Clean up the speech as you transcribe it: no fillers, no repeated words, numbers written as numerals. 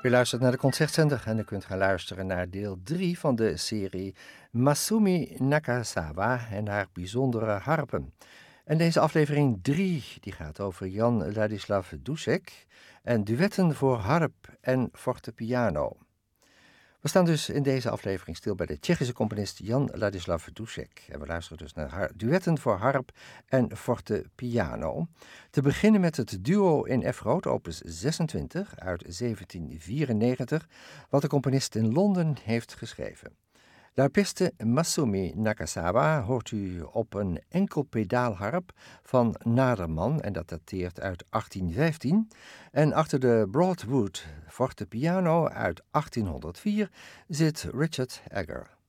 U luistert naar de Concertzender en u kunt gaan luisteren naar deel 3 van de serie Masumi Nakazawa en haar bijzondere harpen. En deze aflevering 3 die gaat over Jan Ladislav Dušek en duetten voor harp en fortepiano. We staan dus in deze aflevering stil bij de Tsjechische componist Jan Ladislav Dušek. En we luisteren dus naar duetten voor harp en fortepiano. Te beginnen met het duo in F-groot, opus 26 uit 1794, wat de componist in Londen heeft geschreven. De harpiste Masumi Nakazawa hoort u op een enkelpedaalharp van Naderman en dat dateert uit 1815. En achter de Broadwood fortepiano uit 1804 zit Richard Egger.